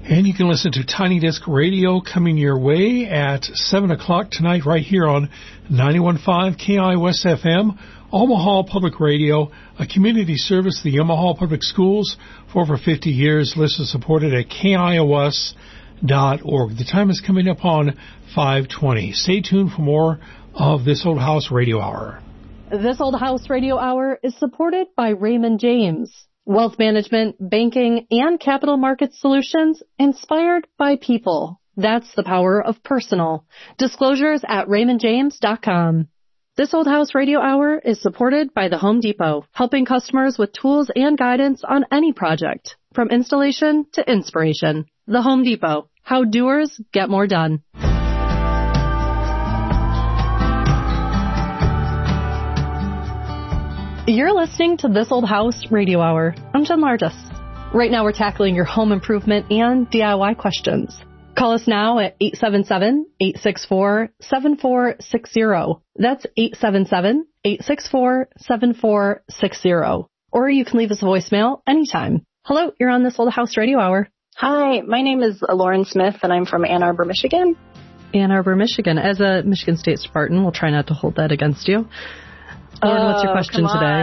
And you can listen to Tiny Desk Radio coming your way at 7 o'clock tonight right here on 91.5 KIOS FM, Omaha Public Radio, a community service of the Omaha Public Schools for over 50 years, listener-supported at KIOS.org. The time is coming up on 5:20. Stay tuned for more of This Old House Radio Hour. This Old House Radio Hour is supported by Raymond James. Wealth management, banking, and capital market solutions inspired by people. That's the power of personal. Disclosures at raymondjames.com. This Old House Radio Hour is supported by the Home Depot, helping customers with tools and guidance on any project, from installation to inspiration. The Home Depot, how doers get more done. You're listening to This Old House Radio Hour. I'm Jen Largis. Right now we're tackling your home improvement and DIY questions. Call us now at 877-864-7460. That's 877-864-7460. Or you can leave us a voicemail anytime. Hello, you're on This Old House Radio Hour. Hi, my name is Lauren Smith, and I'm from Ann Arbor, Michigan. Ann Arbor, Michigan. As a Michigan State Spartan, we'll try not to hold that against you. Lauren, what's your question today?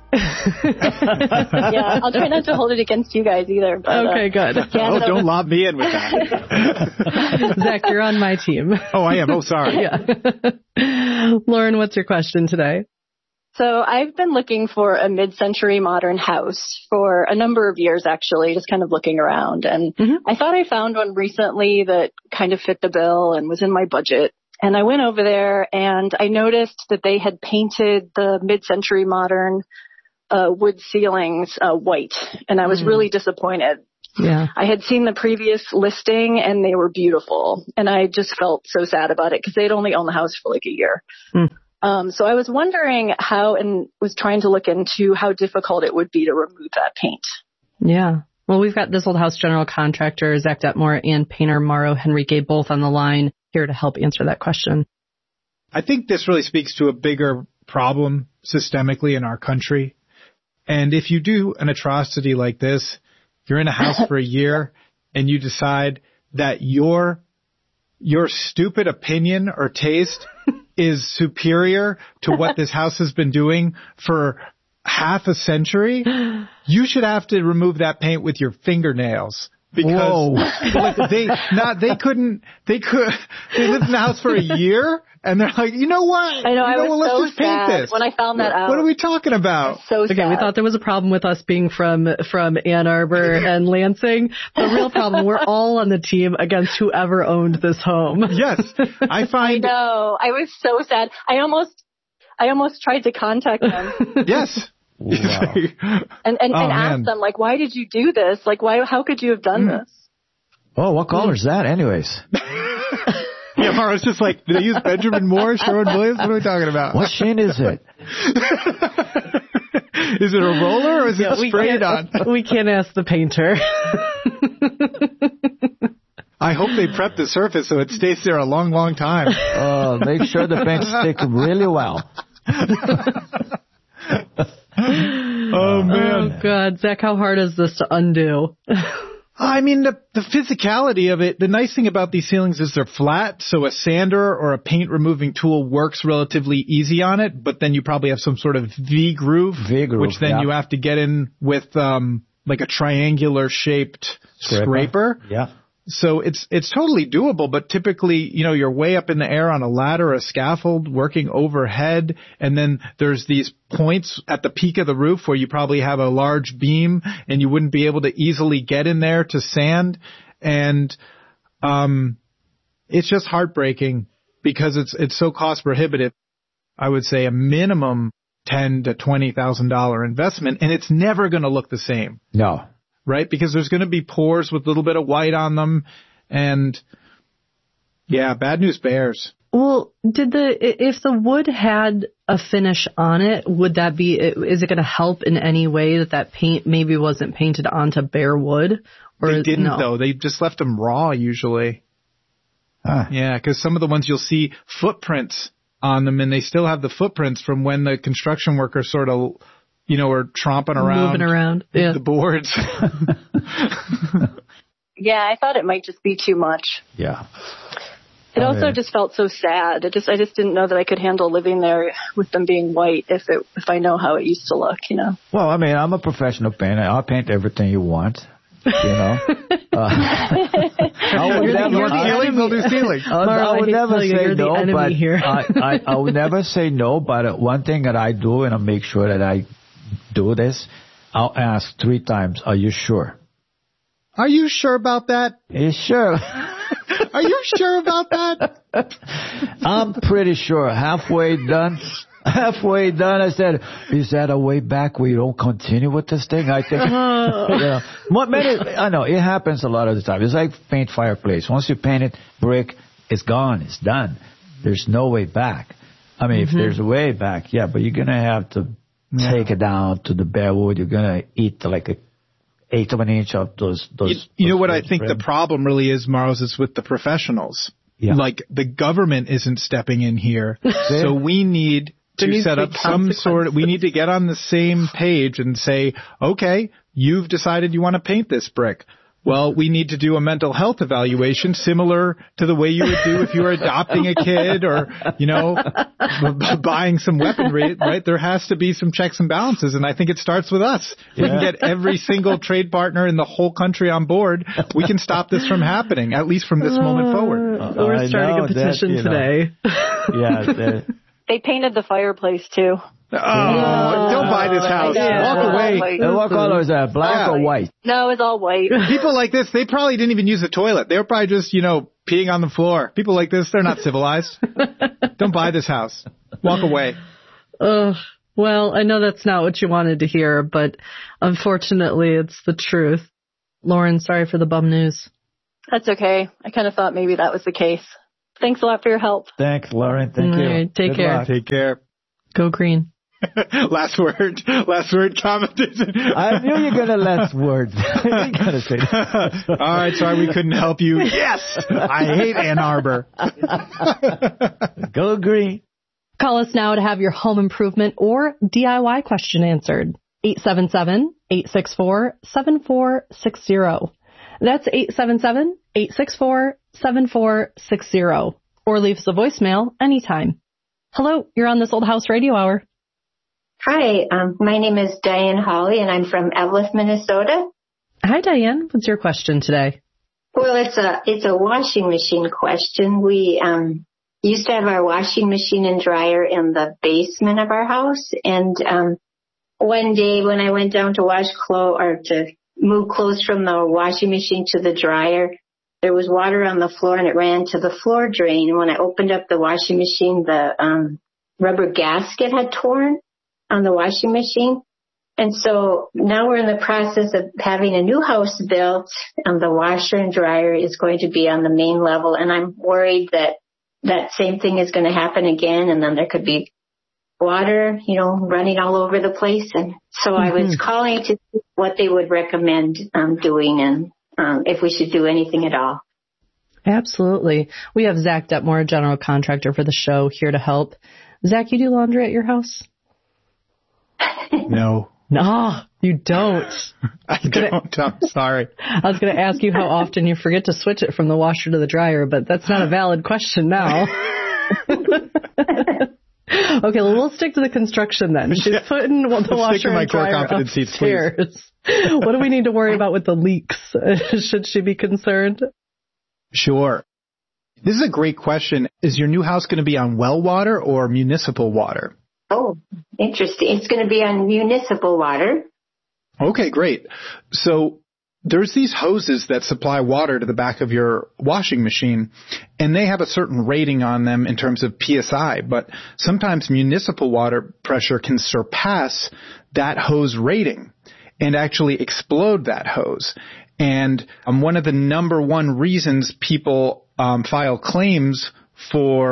Yeah, I'll try not to hold it against you guys either. But, okay, good. Yeah, don't lob me in with that. Zach, you're on my team. Oh, I am. Oh, sorry. Yeah. Lauren, what's your question today? So I've been looking for a mid-century modern house for a number of years, actually, just kind of looking around. And I thought I found one recently that kind of fit the bill and was in my budget. And I went over there and I noticed that they had painted the mid-century modern wood ceilings white. And I was really disappointed. Yeah. I had seen the previous listing and they were beautiful. And I just felt so sad about it because they'd only owned the house for like a year. So I was wondering how, and was trying to look into how difficult it would be to remove that paint. Yeah. Well, we've got This Old House general contractor Zach Detmore and painter Mauro Henrique both on the line here to help answer that question. I think this really speaks to a bigger problem systemically in our country. And if you do an atrocity like this, you're in a house for a year and you decide that your stupid opinion or taste is superior to what this house has been doing for half a century, you should have to remove that paint with your fingernails. Because like, they lived in the house for a year and they're like, you know what? I know, I was let's so just paint sad this. when I found that out. What are we talking about? So sad. Okay, we thought there was a problem with us being from Ann Arbor and Lansing. The real problem, we're all on the team against whoever owned this home. Yes. I know. I was so sad. I almost tried to contact them. Yes. Wow. and ask them, like, why did you do this? Like, how could you have done this? Oh, what color is that anyways? Yeah, Mara's just like, did they use Benjamin Moore, Sherwin-Williams? What are we talking about? What shade is it? Is it a roller or is it sprayed on? We can't ask the painter. I hope they prep the surface so it stays there a long, long time. Make sure the paint sticks really well. Oh, man. Oh, God. Zach, how hard is this to undo? I mean, the physicality of it, the nice thing about these ceilings is they're flat, so a sander or a paint removing tool works relatively easy on it, but then you probably have some sort of V-groove, which then you have to get in with like a triangular shaped scraper. Yeah. So it's totally doable, but typically, you know, you're way up in the air on a ladder, a scaffold, working overhead, and then there's these points at the peak of the roof where you probably have a large beam and you wouldn't be able to easily get in there to sand. And it's just heartbreaking because it's so cost prohibitive. I would say a minimum $10,000 to $20,000 investment, and it's never going to look the same. No. Right? Because there's going to be pores with a little bit of white on them. And yeah, bad news bears. Well, if the wood had a finish on it, is it going to help in any way that paint maybe wasn't painted onto bare wood? Or they didn't though. They just left them raw usually. Yeah, because some of the ones you'll see footprints on them and they still have the footprints from when the construction workers sort of, you know, are tromping around. Moving around. Yeah. The boards. Yeah, I thought it might just be too much. Yeah. It also just felt so sad. I just didn't know that I could handle living there with them being white if I know how it used to look, you know. Well, I mean, I'm a professional painter. I'll paint everything you want. You know, I would never say no, but I would never say no. But one thing that I do, and I make sure that I do this, I'll ask 3 times, "Are you sure? Are you sure about that? Are you sure? Are you sure about that?" I'm pretty sure. Halfway done, I said, "Is that a way back where you don't continue with this thing?" I think, I know it happens a lot of the time. It's like paint fireplace. Once you paint it brick, it's gone. It's done. There's no way back. I mean, if there's a way back, yeah, but you're going to have to take it down to the bare wood. You're going to eat like a 1/8 of an inch of those. You know what I think the problem really is, Maros, is with the professionals. Yeah. Like the government isn't stepping in here, so we need to set up some sort. We need to get on the same page and say, okay, you've decided you want to paint this brick. Well, we need to do a mental health evaluation similar to the way you would do if you were adopting a kid or, you know, buying some weaponry, right? There has to be some checks and balances, and I think it starts with us. Yeah. We can get every single trade partner in the whole country on board. We can stop this from happening, at least from this moment forward. We're starting a petition today. Yeah. They painted the fireplace, too. Don't buy this house. Walk away. And what color is that? Black or white? No, it's all white. People like this, they probably didn't even use the toilet. They were probably just, peeing on the floor. People like this, they're not civilized. Don't buy this house. Walk away. Well, I know that's not what you wanted to hear, but unfortunately, it's the truth. Lauren, sorry for the bum news. That's okay. I kind of thought maybe that was the case. Thanks a lot for your help. Thanks, Lauren. Thank you. Right, take care. Luck. Take care. Go green. Last word competition. I knew you were going to last word. You got to say that. All right, sorry we couldn't help you. Yes, I hate Ann Arbor. Go green. Call us now to have your home improvement or DIY question answered. 877-864-7460. That's 877-864-7460. Or leave us a voicemail anytime. Hello, you're on This Old House Radio Hour. Hi, my name is Diane Hawley, and I'm from Eveleth, Minnesota. Hi, Diane. What's your question today? Well, it's a washing machine question. We used to have our washing machine and dryer in the basement of our house, and one day when I went down to wash clothes or to move clothes from the washing machine to the dryer, there was water on the floor and it ran to the floor drain. And when I opened up the washing machine, the rubber gasket had torn on the washing machine. And so now we're in the process of having a new house built, and the washer and dryer is going to be on the main level. And I'm worried that that same thing is going to happen again, and then there could be water, running all over the place. And so I was calling to see what they would recommend doing and if we should do anything at all. Absolutely. We have Zach Detmore, general contractor for the show, here to help. Zach, you do laundry at your house? No. No, you don't. I don't. I'm sorry. I was going to ask you how often you forget to switch it from the washer to the dryer, but that's not a valid question now. Okay, well, we'll stick to the construction then. She's putting the washer and dryer upstairs. What do we need to worry about with the leaks? Should she be concerned? Sure. This is a great question. Is your new house going to be on well water or municipal water? Oh, interesting. It's going to be on municipal water. Okay, great. So there's these hoses that supply water to the back of your washing machine, and they have a certain rating on them in terms of PSI, but sometimes municipal water pressure can surpass that hose rating and actually explode that hose. And one of the number one reasons people file claims for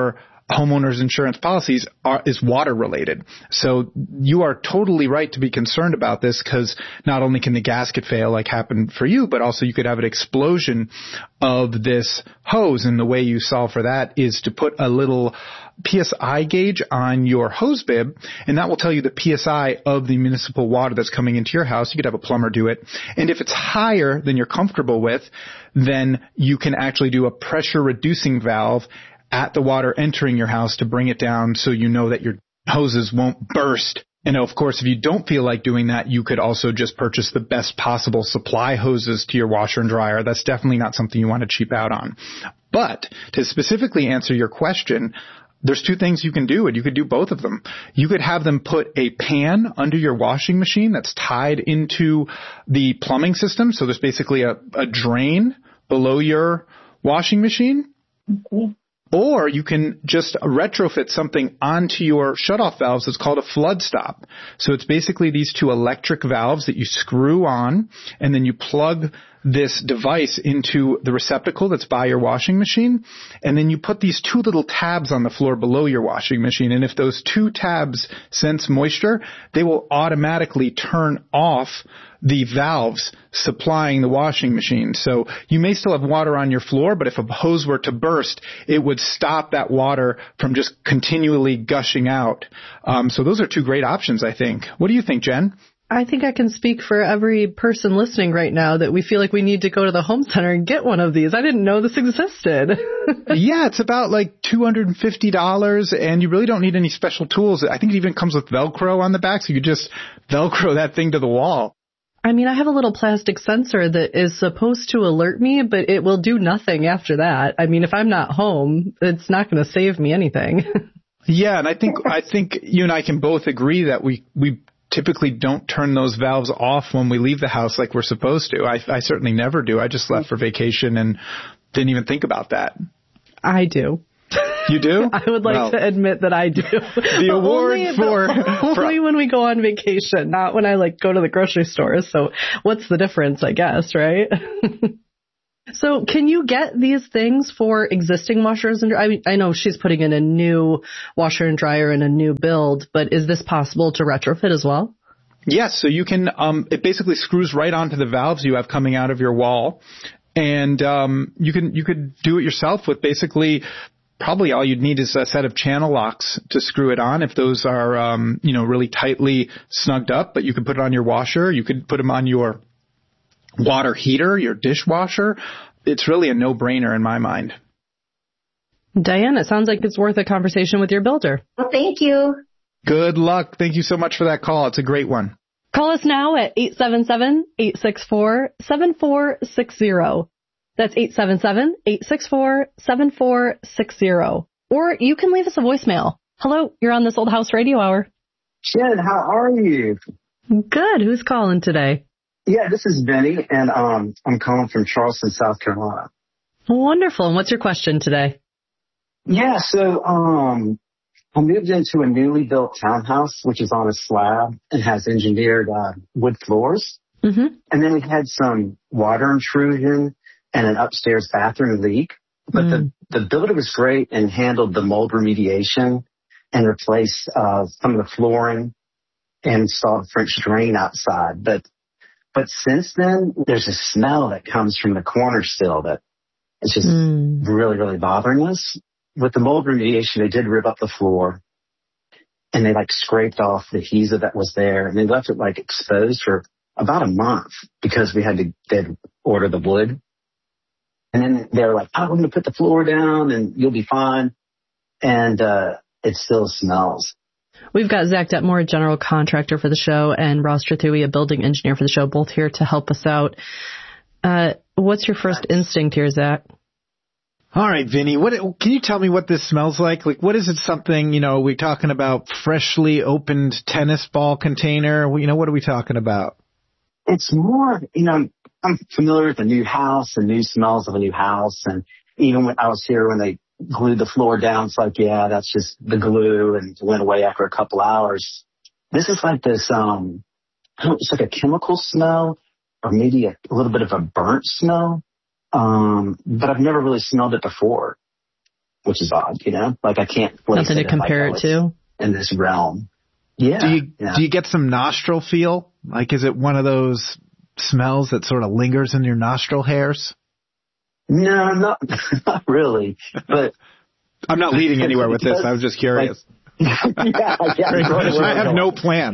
homeowners insurance policies is water related. So you are totally right to be concerned about this, because not only can the gasket fail like happened for you, but also you could have an explosion of this hose. And the way you solve for that is to put a little PSI gauge on your hose bib, and that will tell you the PSI of the municipal water that's coming into your house. You could have a plumber do it. And if it's higher than you're comfortable with, then you can actually do a pressure reducing valve at the water entering your house to bring it down, so you know that your hoses won't burst. And of course, if you don't feel like doing that, you could also just purchase the best possible supply hoses to your washer and dryer. That's definitely not something you want to cheap out on. But to specifically answer your question, there's two things you can do, and you could do both of them. You could have them put a pan under your washing machine that's tied into the plumbing system. So there's basically a drain below your washing machine. Okay. Or you can just retrofit something onto your shutoff valves. It's called a flood stop. So it's basically these two electric valves that you screw on, and then you plug this device into the receptacle that's by your washing machine, and then you put these two little tabs on the floor below your washing machine. And if those two tabs sense moisture, they will automatically turn off the valves supplying the washing machine. So you may still have water on your floor, but if a hose were to burst, it would stop that water from just continually gushing out. So those are two great options, I think. What do you think, Jen? I think I can speak for every person listening right now that we feel like we need to go to the home center and get one of these. I didn't know this existed. Yeah, it's about like $250, and you really don't need any special tools. I think it even comes with Velcro on the back, so you just Velcro that thing to the wall. I mean, I have a little plastic sensor that is supposed to alert me, but it will do nothing after that. I mean, if I'm not home, it's not going to save me anything. Yeah, and I think you and I can both agree that we typically don't turn those valves off when we leave the house like we're supposed to. I certainly never do. I just left for vacation and didn't even think about that. I do. You do? I would like to admit that I do. The award only when we go on vacation, not when I go to the grocery store. So what's the difference, I guess, right? So can you get these things for existing washers and I know she's putting in a new washer and dryer and a new build, but is this possible to retrofit as well? Yes, so you can it basically screws right onto the valves you have coming out of your wall, and you could do it yourself with basically probably all you'd need is a set of channel locks to screw it on if those are really tightly snugged up, but you could put it on your washer, you could put them on your water heater, your dishwasher. It's really a no-brainer in my mind. Diane, it sounds like it's worth a conversation with your builder. Well, thank you. Good luck. Thank you so much for that call. It's a great one. Call us now at 877-864-7460. That's 877-864-7460. Or you can leave us a voicemail. Hello, you're on This Old House Radio Hour. Jen, how are you? Good. Who's calling today? Yeah, this is Benny, and I'm calling from Charleston, South Carolina. Wonderful. And what's your question today? Yeah, so I moved into a newly built townhouse, which is on a slab and has engineered wood floors. Mm-hmm. And then we had some water intrusion and an upstairs bathroom leak. But the builder was great and handled the mold remediation and replaced some of the flooring and installed a French drain outside. But since then, there's a smell that comes from the corner still that is just really, really bothering us. With the mold remediation, they did rip up the floor and they scraped off the adhesive that was there, and they left it exposed for about a month because they'd order the wood. And then they were like, I'm going to put the floor down and you'll be fine. And it still smells. We've got Zach Detmore, a general contractor for the show, and Ross Trethui, a building engineer for the show, both here to help us out. What's your first instinct here, Zach? All right, Vinny, can you tell me what this smells like? What is it something, we're talking about freshly opened tennis ball container? What are we talking about? It's more, I'm familiar with a new house and new smells of a new house. And even when I was here when they glued the floor down, it's that's just the glue, and it went away after a couple hours. This is this, it's like a chemical smell or maybe a little bit of a burnt smell. But I've never really smelled it before. which is odd, you know? Like I can't place nothing to compare it to in this realm. Yeah. Do you get some nostril feel? Like, is it one of those smells that sort of lingers in your nostril hairs? No, not really. But I'm not leading anywhere with this. I was just curious. I have no plan.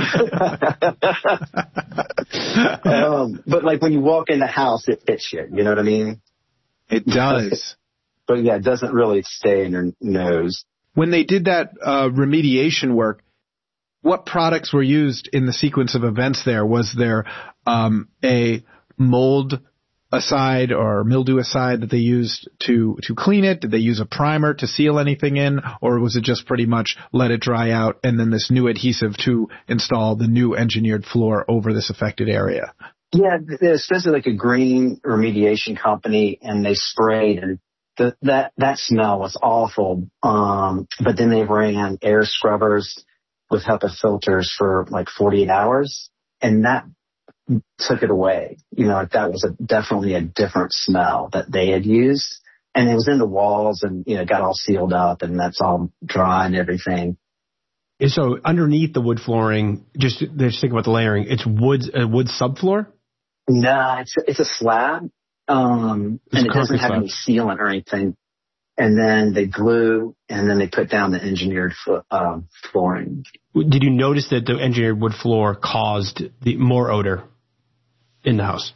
But like when you walk in the house, it hits you. You know what I mean? It does. But yeah, it doesn't really stay in your nose. When they did that remediation work, what products were used in the sequence of events there? Was there a mold aside or mildew aside that they used to clean it? Did they use a primer to seal anything in? Or was it just pretty much let it dry out and then this new adhesive to install the new engineered floor over this affected area? Yeah, there's especially like a green remediation company, and they sprayed, and that smell was awful. But then they ran air scrubbers with HEPA filters for like 48 hours, and that took it away. You know, like that was definitely a different smell that they had used, and it was in the walls, and you know, got all sealed up, and that's all dry and everything. So underneath the wood flooring, just think about the layering. It's a wood subfloor. No, it's a slab, and it doesn't have any sealant or anything. And then they glue, and then they put down the engineered flooring. Did you notice that the engineered wood floor caused more odor in the house?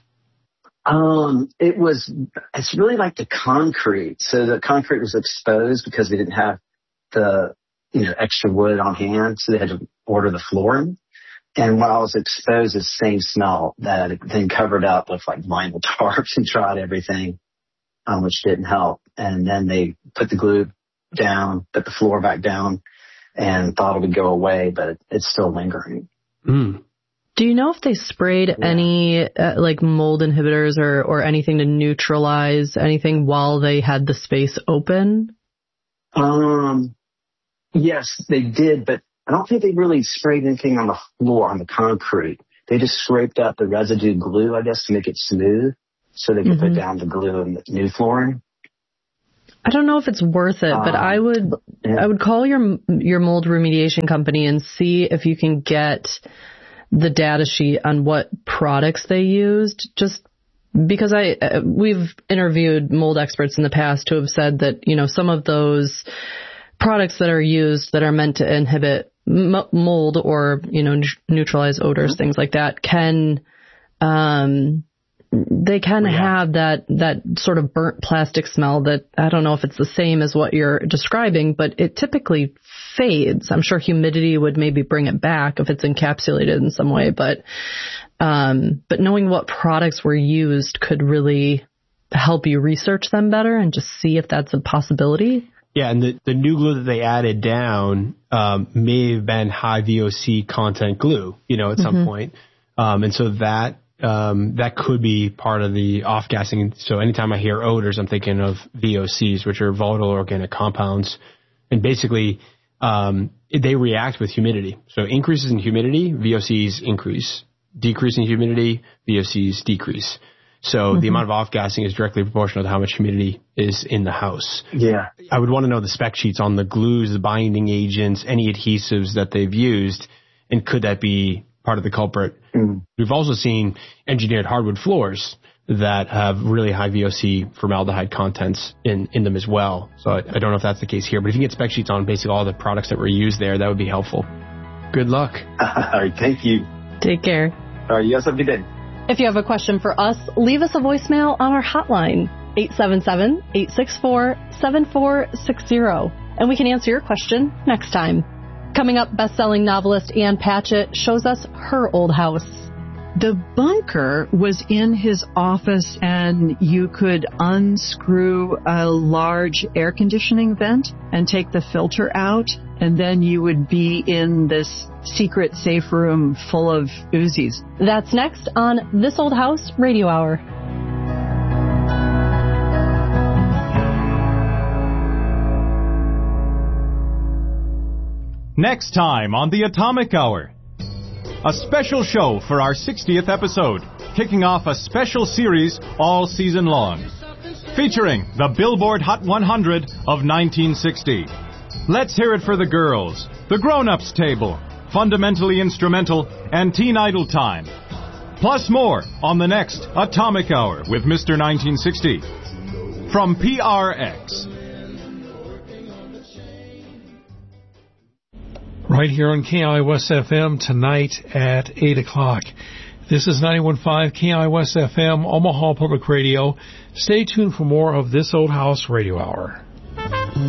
It's really like the concrete. So the concrete was exposed because they didn't have the, extra wood on hand. So they had to order the flooring. And while it was exposed, the same smell that it then covered up with like vinyl tarps and tried everything, which didn't help. And then they put the glue down, put the floor back down, and thought it would go away, but it's still lingering. Mm. Do you know if they sprayed any like mold inhibitors or anything to neutralize anything while they had the space open? Yes, they did, but I don't think they really sprayed anything on the floor, on the concrete. They just scraped up the residue glue, I guess, to make it smooth so they could put down the glue and the new flooring. I don't know if it's worth it, but I would call your mold remediation company and see if you can get the data sheet on what products they used, just because we've interviewed mold experts in the past who have said that, some of those products that are used that are meant to inhibit mold or, neutralize odors, things like that they can have that sort of burnt plastic smell that I don't know if it's the same as what you're describing, but it typically fades. I'm sure humidity would maybe bring it back if it's encapsulated in some way, but knowing what products were used could really help you research them better and just see if that's a possibility. Yeah, and the new glue that they added down may have been high VOC content glue, at some point. And so that could be part of the off-gassing. So anytime I hear odors, I'm thinking of VOCs, which are volatile organic compounds. And basically, they react with humidity. So increases in humidity, VOCs increase. Decrease in humidity, VOCs decrease. So the amount of off-gassing is directly proportional to how much humidity is in the house. Yeah. I would want to know the spec sheets on the glues, the binding agents, any adhesives that they've used, and could that be part of the culprit? We've also seen engineered hardwood floors that have really high VOC formaldehyde contents in them as well. So I don't know if that's the case here, but if you get spec sheets on basically all the products that were used there, that would be helpful. Good luck. All right, thank you. Take care. All right, you guys have a good day. If you have a question for us, leave us a voicemail on our hotline, 877-864-7460, and we can answer your question next time. Coming up, best-selling novelist Ann Patchett shows us her old house. The bunker was in his office, and you could unscrew a large air conditioning vent and take the filter out, and then you would be in this secret safe room full of Uzis. That's next on This Old House Radio Hour. Next time on the Atomic Hour, a special show for our 60th episode, kicking off a special series all season long. featuring the Billboard Hot 100 of 1960. Let's hear it for the girls, the grown-ups table, fundamentally instrumental, and teen idol time. Plus more on the next Atomic Hour with Mr. 1960 from PRX. Right here on KIWS-FM tonight at 8 o'clock. This is 91.5 KIWS-FM, Omaha Public Radio. Stay tuned for more of This Old House Radio Hour.